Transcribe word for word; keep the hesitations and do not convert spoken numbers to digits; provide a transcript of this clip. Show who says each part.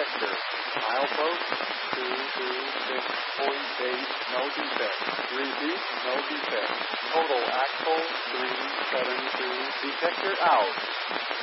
Speaker 1: detector. Milepost two two six point eight, no defect. Repeat, no defect. Total axle three seven two. Detector out.